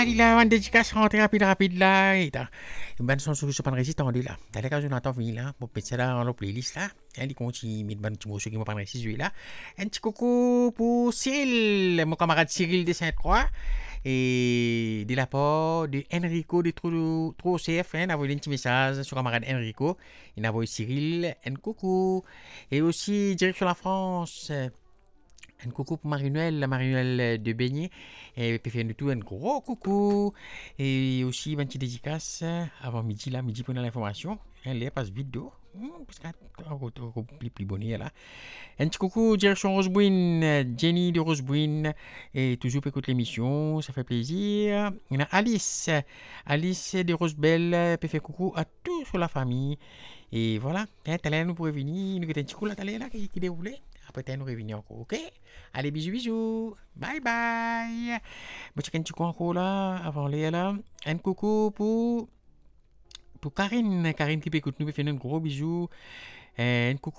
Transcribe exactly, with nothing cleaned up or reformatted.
allez là, on dédicace rentrer rapide, rapide là. Et t'as une bonne chanson que je pas réussir, t'en dis là. T'as les cas, Jonathan fini là. Pour mettre ça dans la playlist là. Et il continue, met bonne petit morceau qui m'a pas réussi celui là. Un petit coucou pour Cyril, mon camarade Cyril de Sainte-Croix. Et de la part de Enrico de Trop, Trop C F, hein, envoyé un petit message sur camarade Enrico. Il a envoyé Cyril, un coucou. Et aussi, direction la France. Un coucou pour Marie-Noël, Marie-Noël de Beignet. Et puis faire tout un gros coucou. Et aussi, une petite dédicace avant midi, là, midi pour l'information. Elle passe vidéo. Parce qu'on plus plus bonnet là. Un petit coucou, direction Rosebouine, Jenny de Rosebouine. Et toujours écoute l'émission, ça fait plaisir. Il y a Alice, Alice de Rosebelle. Puis fait coucou à toute la famille. Et voilà, t'allais nous pour venir. Nous avons un petit coup là, t'allais là qui déroulait. Après, t'allais nous revenir encore, ok? Allez, bisous, bisous. Bye bye. Bon, check un petit coup encore là, avant les là. Un coucou pour. Pour Karine, Karine qui peut écouter nous, fait un gros bisou. Un coucou